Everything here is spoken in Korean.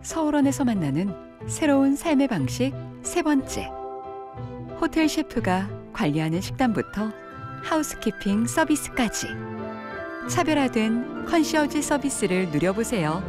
서울원에서 만나는 새로운 삶의 방식 세 번째. 호텔 셰프가 관리하는 식단부터 하우스키핑 서비스까지 차별화된 컨시어지 서비스를 누려보세요.